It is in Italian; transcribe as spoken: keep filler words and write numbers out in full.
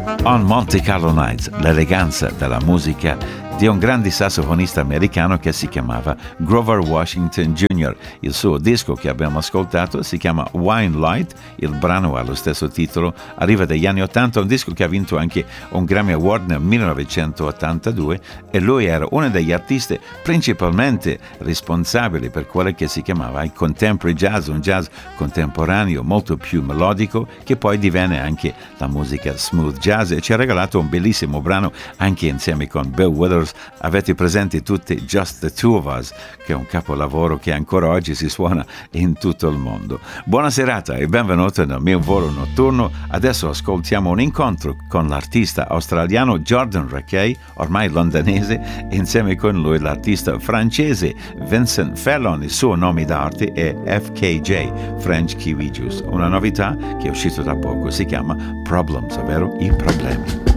On Monte Carlo Nights, l'eleganza della musica di un grande sassofonista americano che si chiamava Grover Washington Junior Il suo disco che abbiamo ascoltato si chiama Wine Light, il brano ha lo stesso titolo, arriva dagli anni ottanta, un disco che ha vinto anche un Grammy Award nel millenovecentottantadue e lui era uno degli artisti principalmente responsabili per quello che si chiamava il contemporary jazz, un jazz contemporaneo molto più melodico che poi divenne anche la musica smooth jazz e ci ha regalato un bellissimo brano anche insieme con Bill Withers. Avete presenti tutti Just the Two of Us, che è un capolavoro che ancora oggi si suona in tutto il mondo. Buona serata e benvenuto nel mio volo notturno. Adesso ascoltiamo un incontro con l'artista australiano Jordan Rakei, ormai londonese, e insieme con lui l'artista francese Vincent Fallon. Il suo nome d'arte è F K J, French Kiwi Juice. Una novità che è uscita da poco, si chiama Problems, ovvero i problemi.